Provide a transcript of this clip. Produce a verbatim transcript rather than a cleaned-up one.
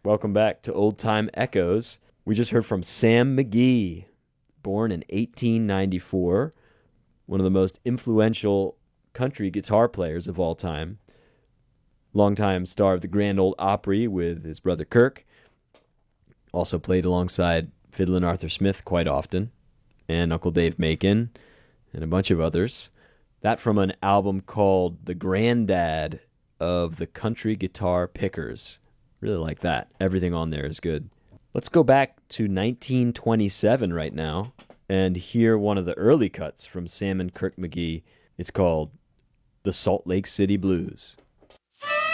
Welcome back to Old Time Echoes. We just heard from Sam McGee, born in eighteen ninety-four, one of the most influential country guitar players of all time. Longtime star of the Grand Ole Opry with his brother Kirk. Also played alongside Fiddlin' Arthur Smith quite often, and Uncle Dave Macon, and a bunch of others. That from an album called The Granddad of the Country Guitar Pickers. Really like that. Everything on there is good. Let's go back to nineteen twenty-seven right now and hear one of the early cuts from Sam and Kirk McGee. It's called The Salt Lake City Blues.